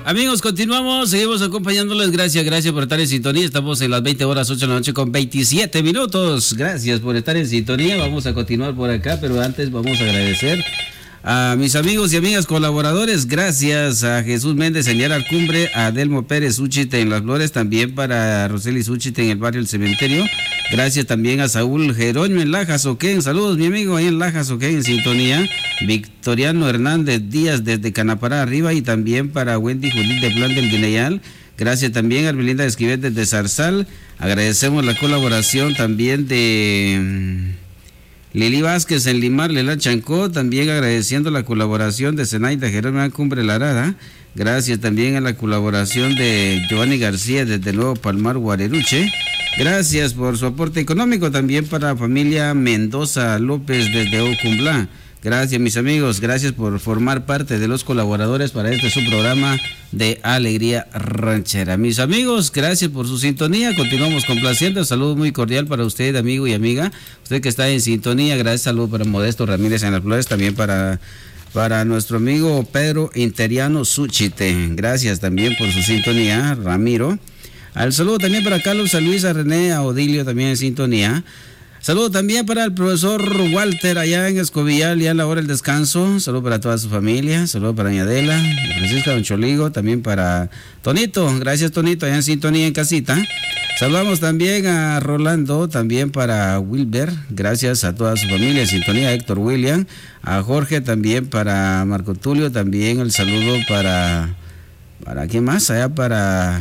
Amigos, continuamos, seguimos acompañándoles. Gracias por estar en sintonía. Estamos en las 20 horas 8 de la noche con 27 minutos. Gracias por estar en sintonía. Vamos a continuar por acá, pero antes vamos a agradecer a mis amigos y amigas colaboradores. Gracias a Jesús Méndez en Yara Cumbre, a Delmo Pérez Úchite en Las Flores, también para Roseli Úchite en el barrio El Cementerio. Gracias también a Saúl Jerónimo en Lajas Oquén. Saludos, mi amigo, ahí en Lajas Oquén en sintonía. Victoriano Hernández Díaz desde Canapará arriba, y también para Wendy Judith de Plan del Guineyal. Gracias también a Armelinda Esquivel desde Zarzal. Agradecemos la colaboración también de Lili Vázquez en Limar, Lela Chancó, también agradeciendo la colaboración de Zenaida Jerónimo Cumbre Larada. Gracias también a la colaboración de Giovanni García desde Nuevo Palmar, Guareruche. Gracias por su aporte económico también para la familia Mendoza López desde Ocumblá. Gracias, mis amigos, gracias por formar parte de los colaboradores para este su programa de Alegría Ranchera. Mis amigos, gracias por su sintonía. Continuamos complaciendo. Saludo muy cordial para usted, amigo y amiga. Usted que está en sintonía, gracias. Saludo para Modesto Ramírez en Las Flores, también para nuestro amigo Pedro Interiano Súchite. Gracias también por su sintonía, Ramiro. Al saludo también para Carlos, a Luis, a René, a Odilio también en sintonía. Saludo también para el profesor Walter allá en Escobillal, ya a la hora del descanso. Saludo para toda su familia. Saludo para Doña Adela, Francisca, Don Choligo, también para Tonito. Gracias, Tonito, allá en sintonía en casita. Saludamos también a Rolando, también para Wilber. Gracias a toda su familia en sintonía, Héctor William. A Jorge también, para Marco Tulio. También el saludo para ¿quién más? Allá para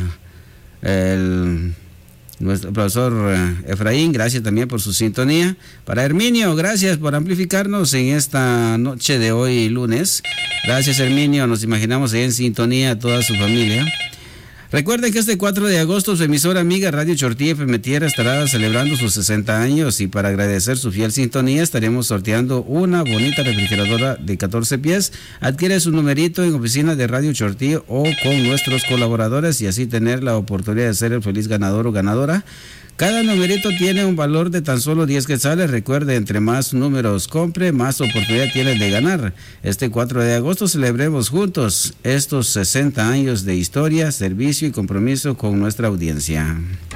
nuestro profesor Efraín, gracias también por su sintonía. Para Herminio, gracias por amplificarnos en esta noche de hoy, lunes. Gracias, Herminio, nos imaginamos ahí en sintonía a toda su familia. Recuerden que este 4 de agosto su emisora amiga Radio Chortilla FM Tierra estará celebrando sus 60 años, y para agradecer su fiel sintonía estaremos sorteando una bonita refrigeradora de 14 pies. Adquiere su numerito en oficina de Radio Chortilla o con nuestros colaboradores y así tener la oportunidad de ser el feliz ganador o ganadora. Cada numerito tiene un valor de tan solo 10 quetzales. Recuerde, entre más números compre, más oportunidad tiene de ganar. Este 4 de agosto celebremos juntos estos 60 años de historia, servicio y compromiso con nuestra audiencia.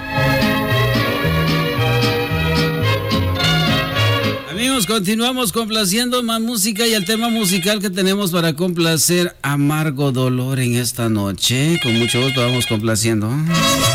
Amigos, continuamos complaciendo más música, y el tema musical que tenemos para complacer, Amargo Dolor, en esta noche. Con mucho gusto vamos complaciendo.